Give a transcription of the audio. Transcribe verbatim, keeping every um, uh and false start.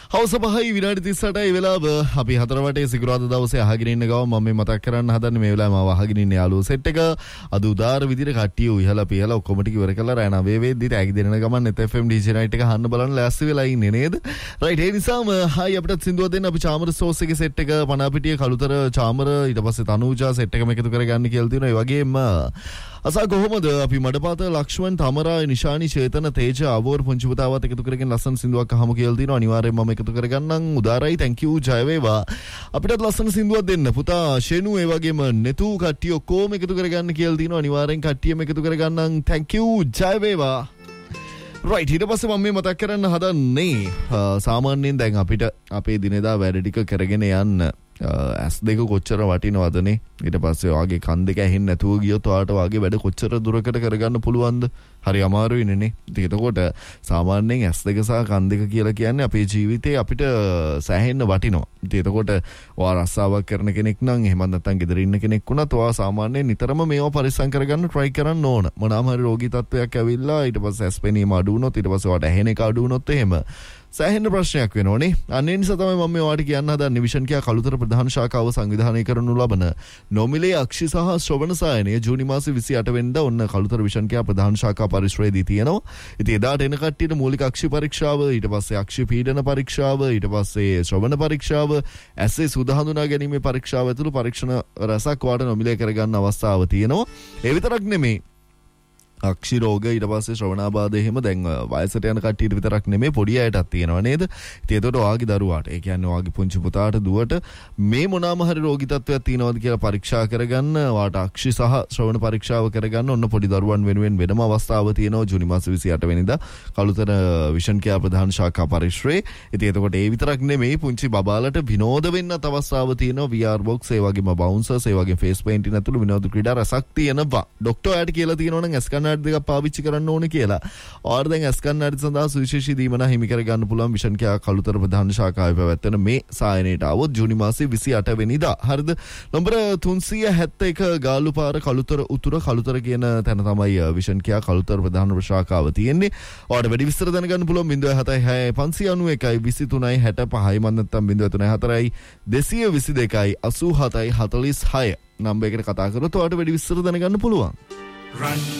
හවස පහයි විනාඩි තිස් අටයි වෙලාව. අපි හතර වටේ සිකුරාදා දවසේ අහගෙන ඉන්න ගාව මම මේ මතක් කරන්න හදන්නේ මේ වෙලාවේ මාව අහගෙන ඉන්න යාළුවෝ සෙට් එක අද උදාර විදිහට කට්ටිය උයහලා පියලා ඔක්කොම ටික ඉවර කරලා රෑ නවය වෙද්දි ටැග් දෙන ගමන් net F M D J night එක අහන්න බලන්න ලෑස්ති වෙලා ඉන්නේ නේද? රයිට් ඒ නිසාම හයි අපිට සින්දුවක් දෙන්න අපි චාමර ස්ටෝර්ස් එකේ සෙට් එක පනාපිටිය කළුතර චාමර ඊට පස්සේ තනූජා සෙට් එකම එකතු කරගන්න කියලා තියෙනවා. ඒ වගේම අසා කොහොමද අපි මඩපාත ලක්ෂ්මන් තමරා නිශානි චේතන තේජ අවෝර් පුංචි පුතාවත් එකතු කරගෙන ලස්සන සින්දුවක් අහමු කියලා දිනවා. අනිවාර්යෙන් මම එකතු කරගන්නම්. උදාරයි thank you ජය වේවා. අපිටත් ලස්සන සින්දුවක් දෙන්න පුතා ෂෙනු ඒ වගේම නෙතු කට්ටිය ඔක්කොම එකතු කරගන්න කියලා දිනවා. අනිවාර්යෙන් කට්ටියම එකතු කරගන්නම්. thank you ජය වේවා. රයිට් ඊට පස්සේ මම මේ මතක් කරන්න හදන්නේ සාමාන්‍යයෙන් දැන් අපිට අපේ දිනෙදා වැඩ ටික කරගෙන යන්න ඇස් දෙක කොච්චර වටිනවදනේ. ඊට පස්සේ ඔයාගේ කන් දෙක ඇහෙන්නේ නැතුව ගියොත් ඔයාට ඔයාගේ වැඩ කොච්චර දුරකට කරගන්න පුළුවන්ද? හරි අමාරුයිනේ නේ. ඉතින් එතකොට සාමාන්‍යයෙන් ඇස් දෙක සහ කන් දෙක කියලා කියන්නේ අපේ ජීවිතේ අපිට සෑහෙන්න වටිනවා. ඉතින් එතකොට ඔයා රස්සාවක් කරන කෙනෙක් නම් එහෙම නැත්නම් ගෙදර ඉන්න කෙනෙක් වුණත් ඔයා සාමාන්‍යයෙන් නිතරම මේවා පරිස්සම් කරගන්න try කරන්න ඕන. මොනවාම හරි රෝගී තත්වයක් ඇවිල්ලා ඊට පස්සේ ඇස් පෙනීම අඩු වුණොත් ඊට පස්සේ ඔයාට ඇහෙන එක අඩු වුණොත් එහෙම සෑහෙන ප්‍රශ්නයක් වෙනෝනේ. අනේ නිසා තමයි මම මේ ඔයාලට කියන්න හදන්නේ විෂන් කියා කළුතර ප්‍රධාන ශාඛාව සංවිධානය කරනු ලබන නොමිලේ අක්ෂි සහ ශ්‍රවණ සායනය ජූනි මාසේ විසි අට වෙනිදා ඔන්න කළුතර විෂන් කියා ප්‍රධාන ශාඛා පරිශ්‍රයේදී තියෙනවා. ඉතින් එදාට එන කට්ටියට මූලික අක්ෂි පරීක්ෂාව ඊට පස්සේ අක්ෂි පීඩන පරීක්ෂාව ඊට පස්සේ ශ්‍රවණ පරීක්ෂාව ඇසේ සුද හඳුනා ගැනීමේ පරීක්ෂාව ඇතුළු පරීක්ෂණ රසක් ඔයාලට නොමිලේ කරගන්න අවස්ථාව තියෙනවා. ඒ විතරක් නෙමෙයි අක්ෂි රෝග ඊට පස්සේ ශ්‍රවණාබාධ එහෙම දැන් වයසට යන කට්ටියට විතරක් නෙමෙයි පොඩි අයටත් තියෙනවා නේද? ඉතින් ඒකට ඔයාගේ දරුවාට ඒ කියන්නේ ඔයාගේ පුංචි පුතාට දුවට මේ මොනවාම හරි රෝගී තත්ත්වයක් තියෙනවද කියලා පරීක්ෂා කරගන්න ඔයාට අක්ෂි සහ ශ්‍රවණ පරීක්ෂාව කරගන්න ඔන්න පොඩි දරුවන් වෙනුවෙන් වෙනම අවස්ථාව තියෙනවා ජූනි මාසේ විසි අට වෙනිදා කළුතර විෂන් කියා ප්‍රධාන ශාඛා පරිශ්‍රයේ. ඉතින් ඒකට ඒ විතරක් නෙමෙයි පුංචි බබාලට විනෝද වෙන්නත් අවස්ථාව තියෙනවා. V R box ඒ වගේම බවුන්සර්ස් ඒ වගේ ෆේස් පේන්ටින් ඇතුළු විනෝද ක්‍රීඩා රසක් තියෙනවා. ડોක්ටර් ආට කියලා තියෙනවා නම් ස්කැන් දෙක පාවිච්චි කරන්න ඕනේ කියලා. ඔයාලා දැන් ඇස් කන්නාඩි සඳහා සුවිශේෂී දීමන හිමි කර ගන්න පුළුවන් විෂන් කියා කළුතර ප්‍රධාන ශාඛාවේ පැවැත්වෙන මේ සායනයට આવොත් ජූනි මාසේ විසි අට වෙනිදා. හරිද? නම්බර තුන්සිය හැත්තෑ එක ගාලුපාර කළුතර උතුර කළුතර කියන තැන තමයි විෂන් කියා කළුතර ප්‍රධාන ශාඛාව තියෙන්නේ. ඔයාලට වැඩි විස්තර දැනගන්න පුළුවන් zero seven six six five nine one two three six five මන් නැත්නම් zero three four four two two two eight seven four six number එකට කතා කරොත් ඔයාලට වැඩි විස්තර දැනගන්න පුළුවන්.